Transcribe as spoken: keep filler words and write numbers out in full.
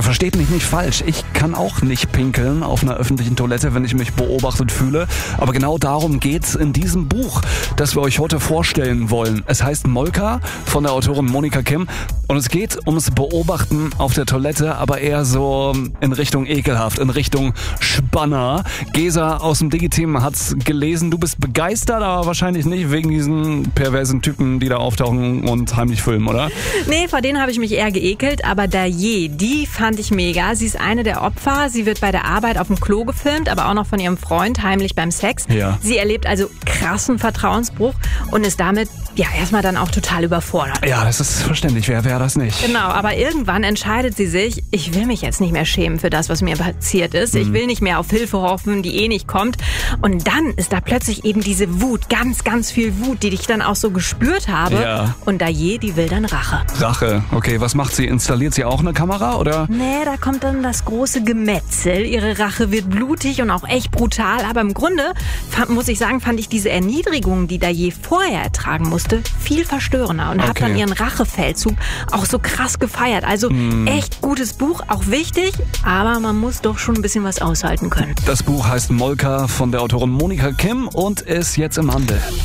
versteht mich nicht falsch. Ich kann auch nicht pinkeln auf einer öffentlichen Toilette, wenn ich mich beobachtet fühle. Aber genau darum geht's in diesem Buch, das wir euch heute vorstellen wollen. Es heißt Molka von der Autorin Monika Kim. Und es geht ums Beobachten auf der Toilette, aber eher so in Richtung ekelhaft, in Richtung Spanner. Gesa aus dem Digi-Team hat's gelesen. Du bist begeistert, aber wahrscheinlich nicht wegen diesen perversen Typen, die da auftauchen und heimlich filmen, oder? Nee, vor denen habe ich mich eher geekelt, aber Daye, die fand ich mega. Sie ist eine der Opfer. Sie wird bei der Arbeit auf dem Klo gefilmt, aber auch noch von ihrem Freund heimlich beim Sex. Ja. Sie erlebt also krassen Vertrauensbruch und ist damit ja erstmal dann auch total überfordert. Ja, das ist verständlich. Wer wäre das nicht? Genau, aber irgendwann entscheidet sie sich, ich will mich jetzt nicht mehr schämen für das, was mir passiert ist. Ich will nicht mehr auf Hilfe hoffen, die eh nicht kommt. Und dann ist da plötzlich eben diese Wut, ganz, ganz viel Wut, die ich dann auch so gespürt habe. Ja. Und Daye, die will dann Rache. Rache. Okay, was macht sie? Installiert sie auch eine Kamera, oder? Nee, da kommt dann das große Gemetzel. Ihre Rache wird blutig und auch echt brutal. Aber im Grunde, fand, muss ich sagen, fand ich diese Erniedrigung, die Daye vorher ertragen musste, viel verstörender. Und Okay. habe dann ihren Rachefeldzug auch so krass gefeiert. Also echt gutes Buch, auch wichtig. Aber man muss doch schon ein bisschen was aushalten können. Das Buch heißt Molka von der Autorin Monika Kim und ist jetzt im Handel.